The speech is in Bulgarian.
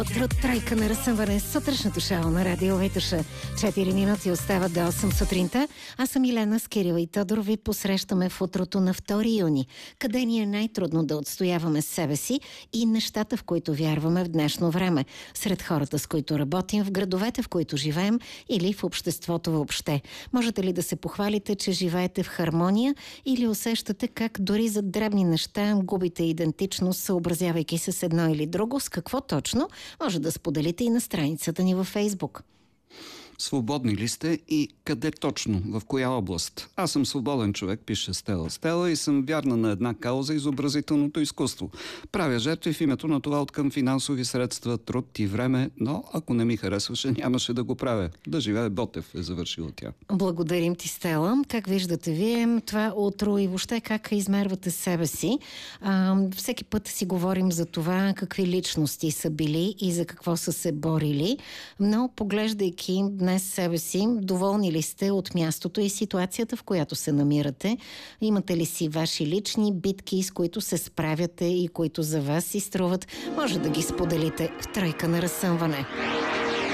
Утро тройка на разсъмване с сутрешното шоу на Радио Витоша. 4 минути остават до 8 сутринта. Аз съм Илена с Кирил и Тодор. Ви посрещаме в утрото на 2 юни, къде ни е най-трудно да отстояваме себе си и нещата, в които вярваме в днешно време. Сред хората, с които работим, в градовете, в които живеем или в обществото въобще. Можете ли да се похвалите, че живеете в хармония или усещате как дори за дребни неща губите идентичност, съобразявайки се с едно или друго? С какво точно? Може да споделите и на страницата ни във Фейсбук. Свободни ли сте и къде точно? В коя област? Аз съм свободен човек, пише Стела, и съм вярна на една кауза — изобразителното изкуство. Правя жертви в името на това откъм финансови средства, труд и време, но ако не ми харесваше, нямаше да го правя. Да живее Ботев, е завършила тя. Благодарим ти, Стела. Как виждате вие това утро и въобще как измервате себе си? Всеки път си говорим за това какви личности са били и за какво са се борили, но поглеждайки днес себе си, доволни ли сте от мястото и ситуацията, в която се намирате? Имате ли си ваши лични битки, с които се справяте и които за вас си струват? Може да ги споделите в тройка на разсъмване.